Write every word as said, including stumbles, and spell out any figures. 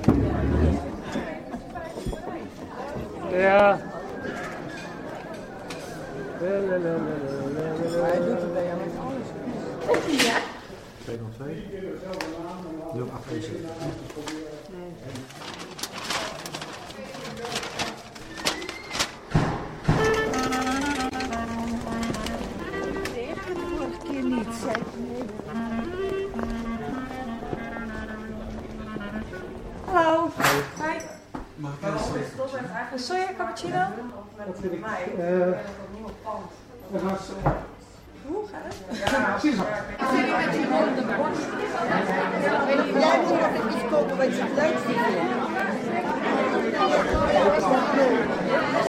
Ja. Hij doet het bij jou met alles. Ja. twee nul twee. nul acht één zeven. Vorige keer niet, zei ik. Hallo. Hi. Mag ik eens? Soja cappuccino? Wat vind ik? Uh, dat was... Hoe gaat het? Ja, precies al. Jij moet nog iets kopen wat je het leukste vindt.